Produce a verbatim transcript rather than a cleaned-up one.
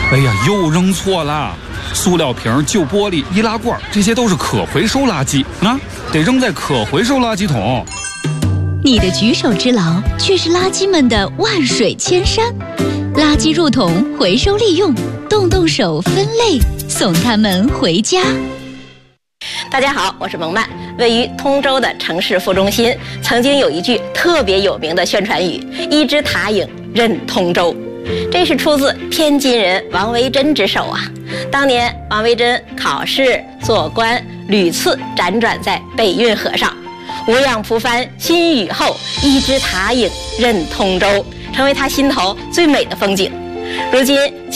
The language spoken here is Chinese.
哎呀，又扔错了！塑料瓶、旧玻璃、易拉罐，这些都是可回收垃圾啊，得扔在可回收垃圾桶。 你的举手之劳，却是垃圾们的万水千山。垃圾入桶，回收利用，动动手分类，送他们回家。 大家好，我是蒙曼。位于通州的城市副中心，曾经有一句特别有名的宣传语：“一枝塔影任通州”。这是出自天津人王维珍之手啊。当年王维珍考试做官，屡次辗转在北运河上，无恙蒲帆新雨后，一枝塔影任通州，成为他心头最美的风景。如今